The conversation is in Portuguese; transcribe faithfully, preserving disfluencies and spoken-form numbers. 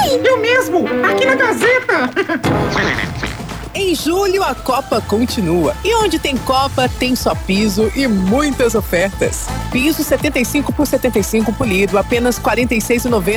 Sim, eu mesmo! Aqui na Gazeta! Em julho, a Copa continua. E onde tem Copa, tem Só Piso e muitas ofertas. Piso setenta e cinco por setenta e cinco polido, apenas quarenta e seis reais e noventa centavos.